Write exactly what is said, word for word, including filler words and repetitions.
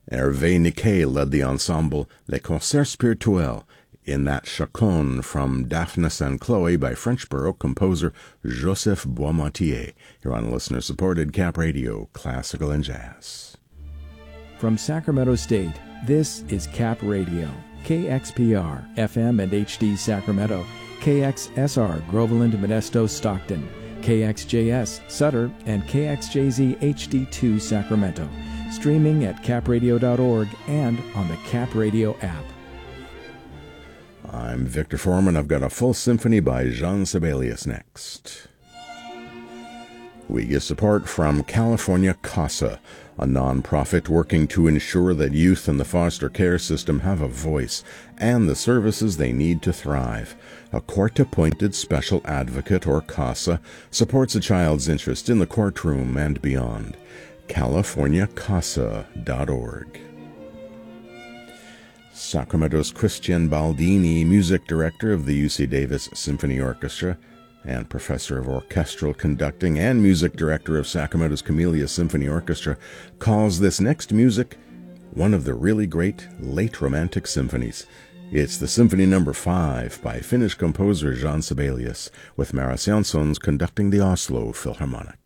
Hervé Niquet led the ensemble Les Concerts Spirituels in that chaconne from Daphnis and Chloe by French Baroque composer Joseph Boismortier, here on listener-supported Cap Radio, Classical and Jazz. From Sacramento State, this is Cap Radio, K X P R, F M and H D Sacramento, K X S R, Groveland, Modesto, Stockton, K X J S, Sutter, and K X J Z H D two, Sacramento. Streaming at cap radio dot org and on the Cap Radio app. I'm Victor Foreman. I've got a full symphony by Jean Sibelius next. We get support from California CASA, a nonprofit working to ensure that youth in the foster care system have a voice and the services they need to thrive. A court-appointed special advocate, or CASA, supports a child's interest in the courtroom and beyond. california casa dot org. Sacramento's Christian Baldini, music director of the U C Davis Symphony Orchestra and professor of orchestral conducting and music director of Sacramento's Camellia Symphony Orchestra, calls this next music one of the really great late Romantic symphonies. It's the Symphony Number five by Finnish composer Jean Sibelius, with Maris Jansons conducting the Oslo Philharmonic.